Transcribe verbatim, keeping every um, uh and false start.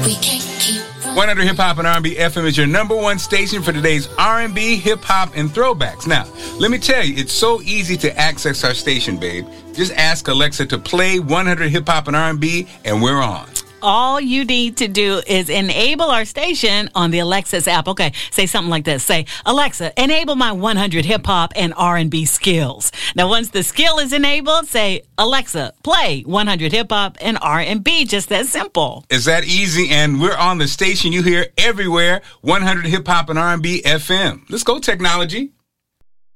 one hundred Hip Hop and R and B F M is your number one station for today's R and B, hip hop, and throwbacks. Now, let me tell you, it's so easy to access our station, babe. Just ask Alexa to play one hundred Hip Hop and R and B, and we're on. All you need to do is enable our station on the Alexa's app. Okay, say something like this. Say, Alexa, enable my one hundred hip-hop and R and B skills. Now, once the skill is enabled, say, Alexa, play one hundred hip-hop and R and B. Just that simple. It's that easy, and we're on the station you hear everywhere, one hundred Hip Hop and R and B F M. Let's go, technology.